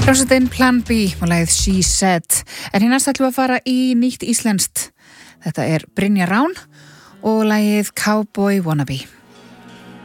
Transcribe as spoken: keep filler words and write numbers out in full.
Hljómsveitin Plan B og lagið She Said. En hérna ætlum við að fara í nýtt íslenskt. Þetta er Brynja Rán og lagið Cowboy Wannabe.